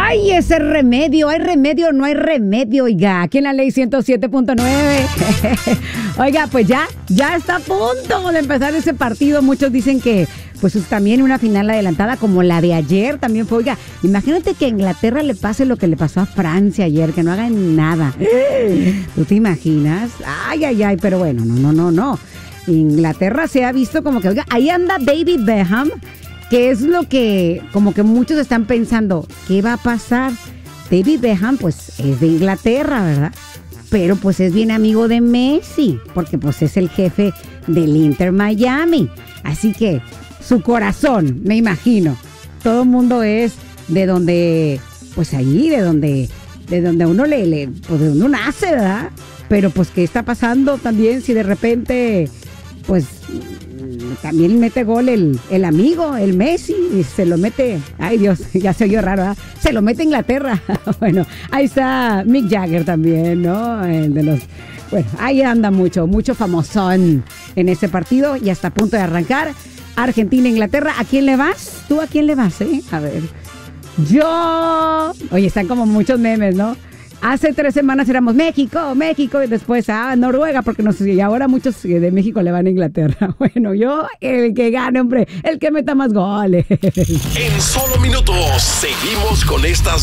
Ay, ese remedio, ¿hay remedio o no hay remedio? Oiga, aquí en la ley 107.9. Oiga, pues ya está a punto de empezar ese partido. Muchos dicen que pues también una final adelantada como la de ayer también fue. Oiga, imagínate que a Inglaterra le pase lo que le pasó a Francia ayer, que no hagan nada. ¿Tú te imaginas? Ay, pero bueno, no. Inglaterra se ha visto como que, oiga, ahí anda David Beckham, que es lo que como que muchos están pensando, ¿qué va a pasar? David Beckham pues es de Inglaterra, ¿verdad? Pero pues es bien amigo de Messi, porque pues es el jefe del Inter Miami. Así que su corazón, me imagino, todo el mundo es de donde, pues ahí, de donde uno pues de uno nace, ¿verdad? Pero pues ¿qué está pasando también si de repente, pues también mete gol el amigo, el Messi, y se lo mete, ay Dios, ya se oyó raro, ¿eh? Se lo mete a Inglaterra. Bueno, ahí está Mick Jagger también, ¿no? El de los, bueno, ahí anda mucho famosón en ese partido y hasta a punto de arrancar. Argentina-Inglaterra, ¿a quién le vas? ¿Tú a quién le vas, A ver, yo, oye, están como muchos memes, ¿no? Hace 3 semanas éramos México, y después Noruega, porque no sé, y ahora muchos de México le van a Inglaterra. Bueno, yo, el que gane, hombre, el que meta más goles. En solo minutos, seguimos con estas